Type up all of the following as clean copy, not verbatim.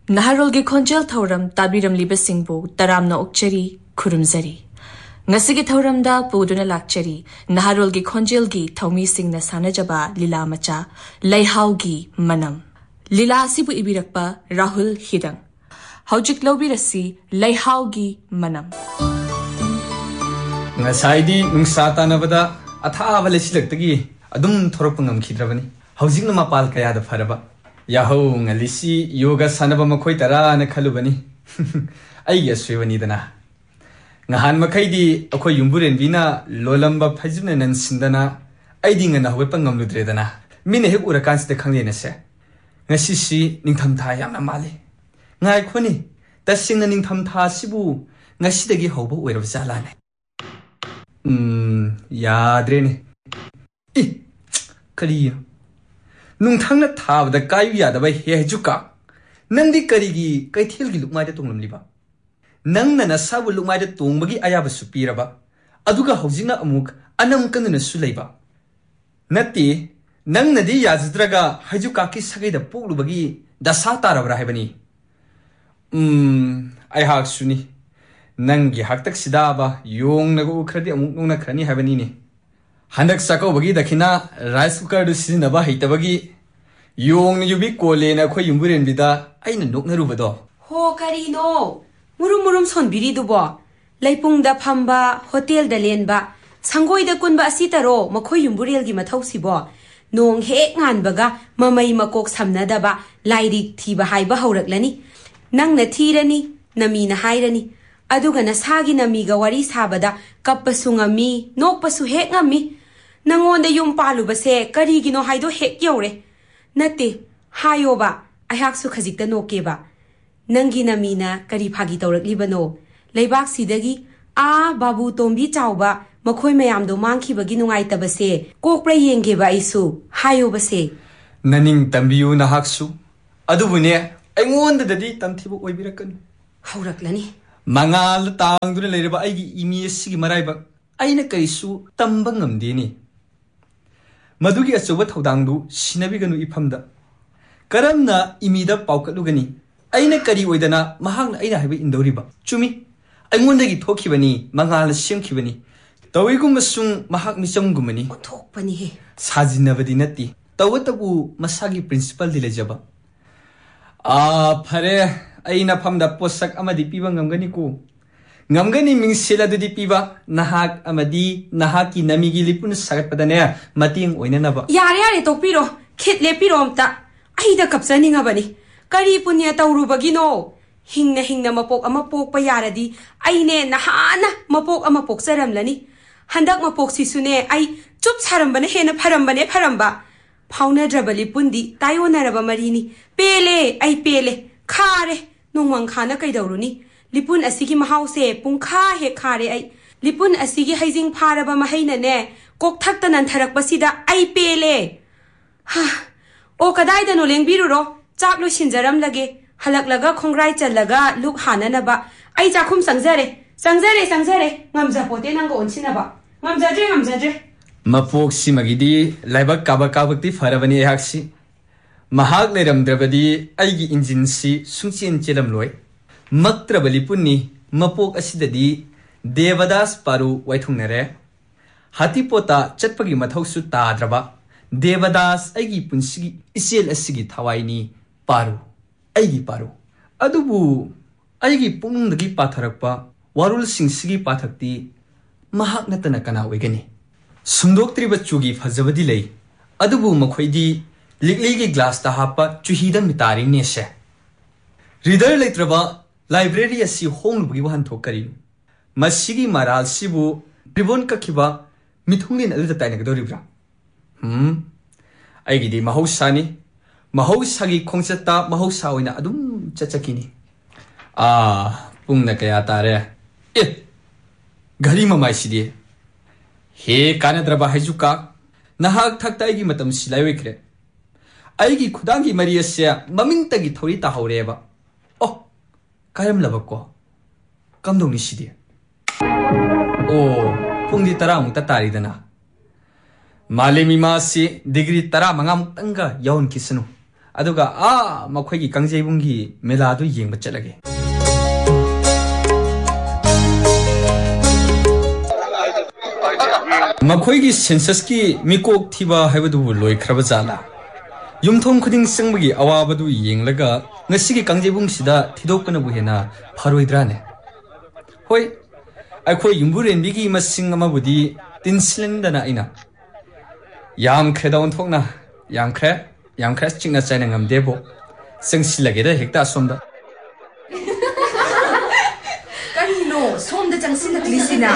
Naharolgi Khonjel Thauram Tabiram Libasingbu Taramna Okchari Kurumzari. Ngasigi Thauramda Puduna Lakchari Naharolgi Khonjelgi Thaumi Singna Sanajaba Lila Macha Laihaugi Manam. Lila Sibu Ibirakpa Rahul Hidang. Haujik Lobirasi Laihaugi Manam. Ngasaydi nungsata nabada athawa lesilagtagi adum thoropangam khidrabani. Haujik na mapal kaya da faraba. Yaho ngalisi yoga sanaba makhoi tara na khalubani. Ai yaswani dana. Ngahan makhaidi akhoi yumburen bina lolamba phajibna nan sindana aidi ngana howe pangam ludre dana. Mine hek urakan site khangle na se. Ngasi si ningtham tha yamna mali. Ngai khoni tasingna ningtham tha sibu ngasi dagi hobo oirab jala ne. Yadre ne. Kariya. Nung thangna thabda kayu yadaba hejuka nangdi karigi kaithilgi lukmaida tonglamliba nangna na sabu lukmaida tongbagi ayaba supiraba aduga hojina amuk anam kanuna suleiba natti nangna di yazidraga hejuka ki sagaida poglubagi dasa tarabra haibani ai hak suni nangi haktak sidaba yong nago ukhradi amuk nungna khrani haibani ne handak sako bagi dakhina rice cooker du sinaba heitabagi yong yubi kole na khoi yumburen bida aina nokna rubado ho karino murum sonbiri dubo laipungda phamba hotel da lenba sangoida kunba asitaro makhoi yumburel gi mathausibo nong he nganbaga mamai makok samnadaba lairi thiba haiba hauraklani nangna thirani namina hairani aduga na sagi namiga wari sabada kappasu ngami nokpasu he ngami nangonda yum palubase karigino haido hek yore Nate, hayoba, ayaksu khajikta nokeba. Nangi namina kari phagi tawraklibano. Leibak sidagi babu tombi chawba makhoi mayamdo mangkhibagi nungaitabase kokpra yenggeba isu hayobase. Naning tambiyu nahaksu adubune aingondadadi tamthibu oibirakanu. Hauraklani. Mangal tangduna leiraba aigi imi maraiba aina kaisu tamba ngamdeni. Madugi achoba thodangdu sinabiganu ifamda karamna imida paukatugani aina kari oidana mahakna aina haiba indoriba chumi aingondagi thokhibani mangal semkhibani tawigum masung mahak michamgumani thokpani he sajinabadi natti tawatabu masagi principal dilejaba phare aina famda posak amadi piba ngamgani ko ngamgani mingsela dudi piba nahak amadi nahaki namigi lipun sagat padane mating oinanaba yare tokpiro khitle piromta aida kapsani ngabani kari punya tawrubagi no hingna mapok amapok pa yaradi aine nahana mapok amapok saramlani handak mapok sisune ai chup sarambane hena pharamba phauna drabali pundi tayona raba marini pele khare nongwang khana kaidawruni Lipun asigi mahause pungkha he khare ai lipun asigi haijing pharaba mahaina ne kok thakta nan tharak pasida ai pele ha o kadai da no lengbiru ro chak lo sinjaram lage halaklaga khongrai challaga luk hanana ba ai chakhum sangjare ngamja pote nang go onchina ba ngamjadre mapok simagidi laibak kabakti farabani haksi mahak leramdrabadi aigi engine si sungchen chelam loi Maktrabali punni mapok asidadi Devadas paru waithungnare Hatipota chatpagi mathausu tadraba Devadas aigi punsigi isel asigi thawaini paru aigi paru adubu aigi pungdagi patharakpa warul singsigi pathakti mahak natana kana oigani sumdoktriba chugi phajabadi lei adubu makhoidi likligi glass ta hapa chuhida mitari nese reader leitraba Library asi hong bugi wahan thokari masigi maral sibu ribon kakhiba mithungin alda taina gadoribra aigidi mahausagi khongchata mahausa oina adum chachakini pungna kaya tare gari mamai sidi he kanadraba hajuka nahak thakta aigi matam silai wekre aigi khudangi mariasya mamingtagi thori ta haureba Kayam labako. Kamdong ni sidi. Pungdi tara muta tari dana. Malemi masi degree tara mangam tanga yaun kisanu. aduga makhoi gi kangjebung gi mela du yengba chalage makhoi gi census ki mikok thiba haibadu loi khraba jala yumthong khuding singbagi awabadu yenglaga ngasi gi kangjebung sida thidokpana bu hena pharoidrane hoi akhoi yumburen bigi masing amabudi tinsilendana ina yam khredawn thokna yam khre chingna chaina ngamdebo singsilage da hekta somda kanino somda changsilak lisina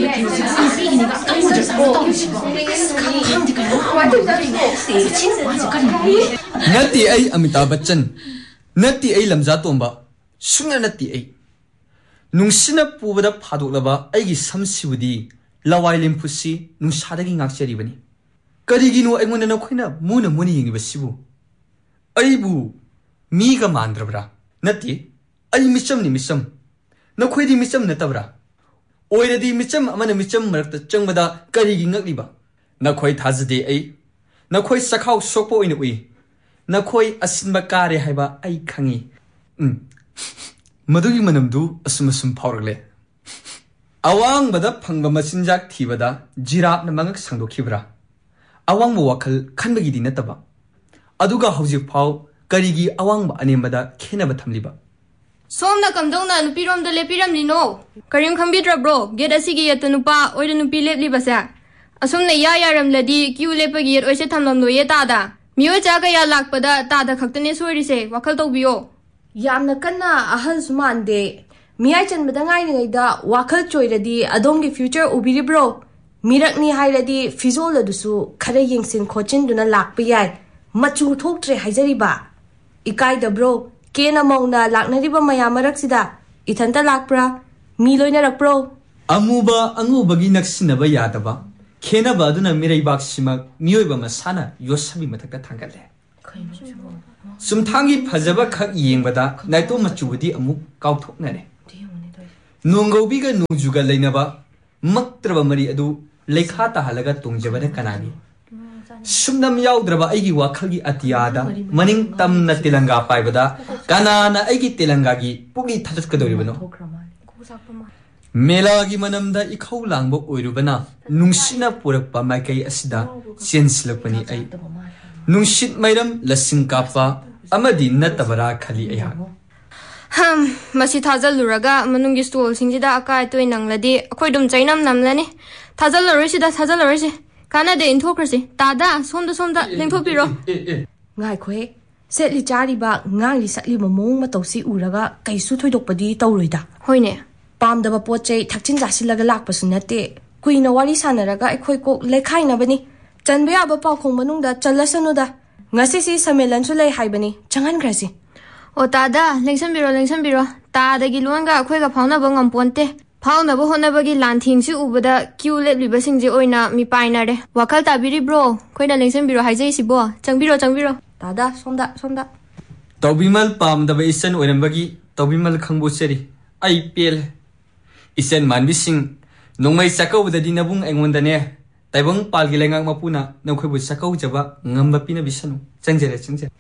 nati ai Amitabh Bachchan nati ai Lamja Tomba sungna nati ai nungsina pubada phadoklaba aigi samsibudi lawai limpusi nungsadagi ngakcheribani karigino aingona nakhoina muna muni yingibasibu aibu miga mandrabra nati ai micham ni misam nakhoidi micham natabra oiradi micham amana micham marakta changbada karigi ngakliba nakhoi thajde ai nakhoi sakhau sokpo oina ui nakhoi asinba kare haiba ai khangi madugi manamdu asumasum phawrgle awang bada phangba machinjak thibada jirap na mangak sangdokhibra awang mo wakhal khanbagi di nataba aduga hojik phaw karigi awang ba anembada khenaba thamliba somna kamdongna nupirom da lepiram lino karim khambidra bro get asigi yata nupa oida nupi lepli basa asumna yaram ladi kyu lepagi yet oise thamlam no ye tada miyo chaga ya lakpada tada khaktane sorise wakhal tawbiyo yamna kanna ahal sumande miyai chanbada ngai ngai da wakhal choiradi adongi future ubiri bro mirakni hairadi fizol adusu khare yengsin khochin duna lakpa yai machu thoktre haijariba ikai da bro kena mauna laknariba mayamaraksida ithanta lakpra mi loina rakpro angubagi naksinaba yadaba khenaba aduna mirai simak miyoiba masana yosabi mathakta thangale sumthangi phajaba khak yengbada naito machubudi amu kauthoknare nonggobi ga nongjuga leinaba maktraba mari adu lekha ta halaga tungjabane kanani sumnam yaudraba aigi wakhalgi atiyada maning tamna tilanga paibada kanana aigi tilanga gi pugi thatat kadoribano mela gi manamda ikhau langbo oirubana nungsina purakpa maikai asida senslapani ai nungsit mairam lasing kapa amadi natabara khali ai masi thajalluraga manungi stol singjida akai toy nangladi akhoi dum chainam namlani thajallurisi kana de inthokrasi tada somda lengthopiro ngai khoi setli chari ba ngang li satli momong ma tawsi uraga kaisu thoidokpadi tawroida hoine pamdaba pochei thakchin jasilaga lakpasu nate kuina wari sanaraga akhoi ko lekhaina bani chanbe aba pakhong manungda challasanuda ngasi si samelan su lei haibani changan grasi o tada lengsanbiro tadagi luanga akhoi ga phauna bangam ponte phauna bo honabagi lanthing si ubada kyu lepliba singje oina mi painare wakhal tabiri bro khoina lengsanbiro haijai sibo changbiro tada somda tawbimal pamdaba isan oirambagi tawbimal khangbo seri IPL isen manbising nongmai sakawdadi nabung engondane taibang palgi lengak mapuna nokhoibu sakau jaba ngamba pina bisanu changjere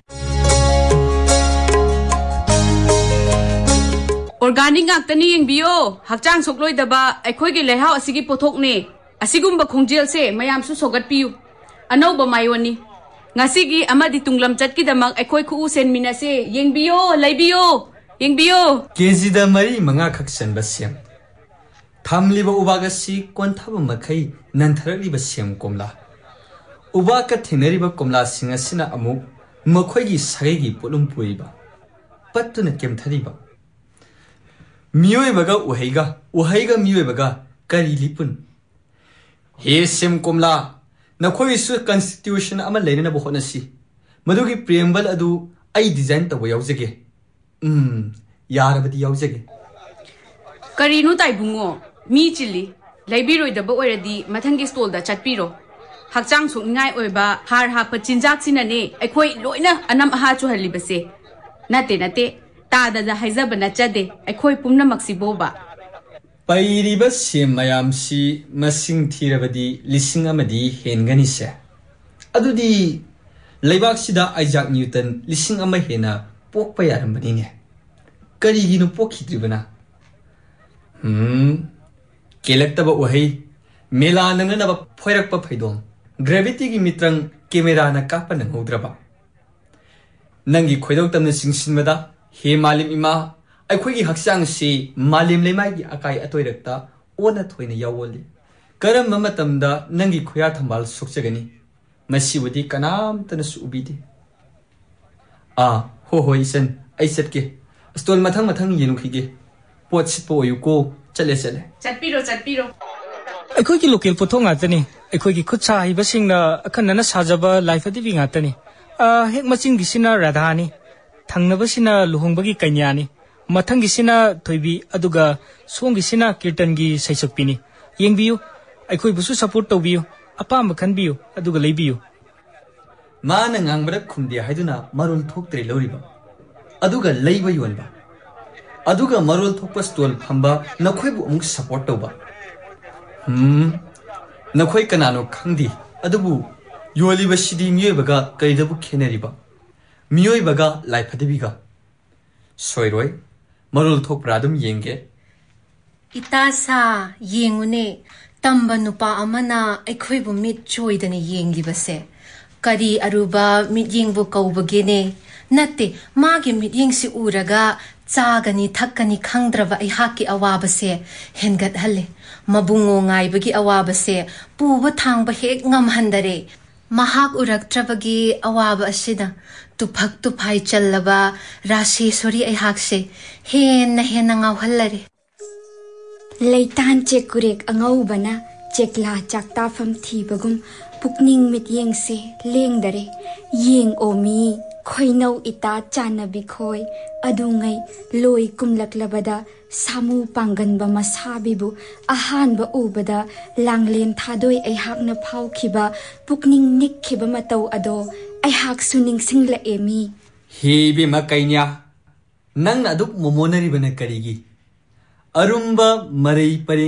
organic ngaktani yengbiyo hakchang sokloi daba aikhoi gi lehau asigi pothok ne asigumba khongjel se mayam su sogat piu anauba mayoni ngasigi amadi tunglam chatki damak aikhoi khu sen minase yengbiyo laibiyo kezida mari manga khaksan basyam thamliba ubagasi konthaba makhai nanthariba syam komla ubaka thenariba komla singa sina amu makhoi gi sagai gi polum puiba pattuna kemthariba miyoibaga uhaiga miyoibaga kari lipun he sim komla nakhoi su constitution ama leina bo honasi madugi preamble adu ai design tawo yaujage yarabadi yaujage karinu taibungo mi chili laibiroi daba oiradi mathangi stall da chatpiro hakchang sukngai oiba har ha pachinjak sinane aikhoi loina anam aha chu halibase nate tada da haizaba na chade aikhoi pumna maksiboba pairiba sem mayam si masing thirabadi lising amadi hengani se adudi Leibak Isaac Newton lising ama hena pok pa yarambani ne. Karigino pokhitribana. Kelektaba wahai mela nanganaba phoirakpa phaidom. Gravity gi mitrang camera na kapa nanghodraba. Nangi khoidok tamna singsinmada he malim ima aikhoi gi haksang si malim lemai gi akai atoirakta ona thoina yawoli. Karam matamda nangi khoya thambal sokchagani. Masibudi kanam tanasu ubidi. Ho isan ai satke. Stol mathang yenukhige. Pot sitpo yuko chale. Chatpiro. ꯑꯩꯈꯣꯏꯒꯤ local ꯄꯣꯠꯊꯣꯛ ꯉꯥꯛꯇꯅꯤ ꯑꯩꯈꯣꯏꯒꯤ ꯈꯨꯠꯁꯥ ꯍꯩꯕꯁꯤꯡꯅ ꯑꯈꯟꯅꯅ ꯁꯥꯖꯕ ꯂꯥꯏꯐꯗꯤꯕꯤ ꯉꯥꯛꯇꯅꯤ ꯍꯦꯛ ꯃꯆꯤꯡꯒꯤꯁꯤꯅ ꯔꯥꯙꯥꯅꯤ ꯊꯪꯅꯕꯁꯤꯅ ꯂꯨꯍꯣꯡꯕꯒꯤ ꯀꯩꯅ꯭ꯌꯥꯅꯤ ꯃꯊꯪꯒꯤꯁꯤꯅ ꯊꯣꯏꯕꯤ ꯑꯗꯨꯒ ꯁꯣꯝꯒꯤꯁꯤꯅ ꯀꯤꯔꯇꯟꯒꯤ ꯁꯩꯁꯛꯄꯤꯅꯤ ꯌꯦꯡꯕꯤꯌꯨ ꯑꯩꯈꯣꯏꯕꯨꯁꯨ ꯁꯄꯣꯔꯠ ꯇꯧꯕꯤꯌꯨ ꯑꯄꯥꯝꯕ ꯈꯟꯕꯤꯌꯨ ꯑꯗꯨꯒ ꯂꯩꯕꯤꯌꯨ ꯃꯥꯅ ꯉꯥꯡꯕꯗ ꯈꯨꯝꯗꯦ ꯍꯥꯏꯗꯨꯅ ꯃꯔꯣꯜ ꯊꯣꯛꯇ꯭ꯔꯦ ꯂꯧꯔꯤꯕ ꯑꯗꯨꯒ ꯂꯩꯕ ꯌꯣꯟꯕ ꯑꯗꯨꯒ ꯃꯔꯣꯜ ꯊꯣꯛꯄ ꯁ꯭ꯇꯣꯜ ꯐꯝꯕ ꯅꯈꯣꯏꯕꯨ ꯑꯃꯨꯛ ꯁꯄꯣꯔꯠ ꯇꯧꯕ Nakhoi kanano khangdi adubu yoliba shidi myoibaga kaidabu kheneriba myoibaga laifadibiga soiroi marul thokpra adum yenge itasa yengune tamba nupa amana aikhoibu mit choidane yenglibase kari aruba mit yengbu kaubagene natte mage mit yengsi uraga chagani thakani khangdraba aihaki awabase hengat halle mabungo ngaibagi awabase puba thangba hek ngamhandare mahak uraktrabagi awaba asida tuphak tuphai challaba rasi sori aihakse hen ngawhallare leitan chekurek angaubana chekla chakta fam thibagum pukning mit yengse lengdare yeng omi khoinau ita chanabi khoi adungai loi kumlaklabada samu panganba masabibu ahanba ubada langlen thadoi aihakna phawkhiba pukning nikkhiba matau ado aihak suning singla emi Hebe makainya nang na aduk momonari bana karigi arumba marai pare